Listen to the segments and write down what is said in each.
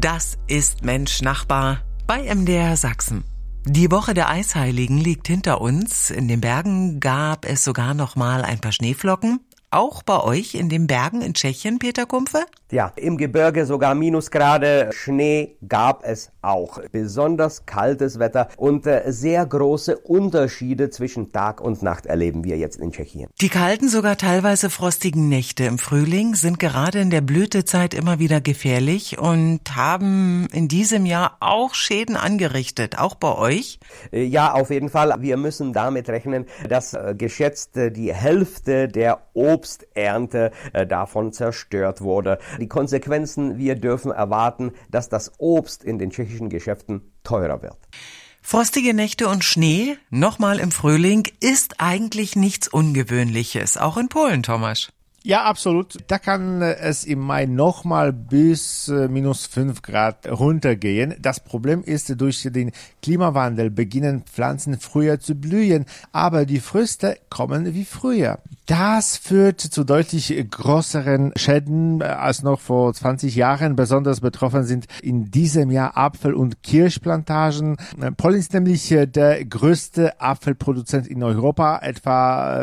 Das ist Mensch Nachbar bei MDR Sachsen. Die Woche der Eisheiligen liegt hinter uns. In den Bergen gab es sogar noch mal ein paar Schneeflocken. Auch bei euch in den Bergen in Tschechien, Peter Kumpfe? Ja, im Gebirge sogar Minusgrade. Schnee gab es auch. Besonders kaltes Wetter und sehr große Unterschiede zwischen Tag und Nacht erleben wir jetzt in Tschechien. Die kalten, sogar teilweise frostigen Nächte im Frühling sind gerade in der Blütezeit immer wieder gefährlich und haben in diesem Jahr auch Schäden angerichtet, auch bei euch? Ja, auf jeden Fall. Wir müssen damit rechnen, dass geschätzt die Hälfte der Obsternte davon zerstört wurde. Die Konsequenzen, wir dürfen erwarten, dass das Obst in den tschechischen Geschäften teurer wird. Frostige Nächte und Schnee, nochmal im Frühling, ist eigentlich nichts Ungewöhnliches, auch in Polen, Tomasz. Ja, absolut. Da kann es im Mai nochmal bis -5 Grad runtergehen. Das Problem ist, durch den Klimawandel beginnen Pflanzen früher zu blühen, aber die Früchte kommen wie früher. Das führt zu deutlich größeren Schäden als noch vor 20 Jahren. Besonders betroffen sind in diesem Jahr Apfel- und Kirschplantagen. Polen ist nämlich der größte Apfelproduzent in Europa. Etwa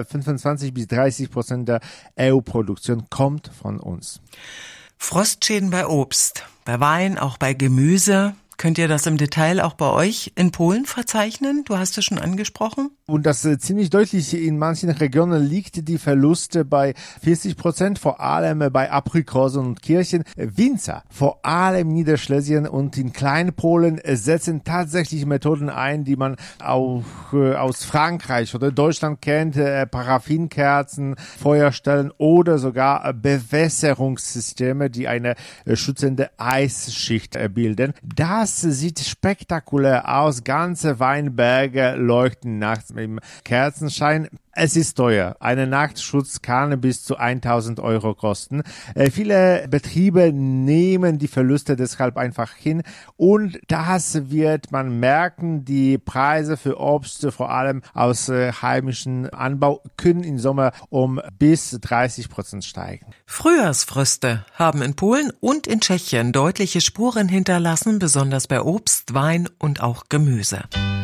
25-30% der EU-Produktion kommt von uns. Frostschäden bei Obst, bei Wein, auch bei Gemüse. Könnt ihr das im Detail auch bei euch in Polen verzeichnen? Du hast es schon angesprochen. Und das ziemlich deutlich, in manchen Regionen liegt die Verluste bei 40%, vor allem bei Aprikosen und Kirschen. Winzer, vor allem in Niederschlesien und in Kleinpolen, setzen tatsächlich Methoden ein, die man auch aus Frankreich oder Deutschland kennt. Paraffinkerzen, Feuerstellen oder sogar Bewässerungssysteme, die eine schützende Eisschicht bilden. Das sieht spektakulär aus. Ganze Weinberge leuchten nachts im Kerzenschein. Es ist teuer. Eine Nachtschutz kann bis zu 1.000 € kosten. Viele Betriebe nehmen die Verluste deshalb einfach hin und das wird man merken. Die Preise für Obst, vor allem aus heimischem Anbau, können im Sommer um bis 30% steigen. Frühjahrsfröste haben in Polen und in Tschechien deutliche Spuren hinterlassen, besonders bei Obst, Wein und auch Gemüse.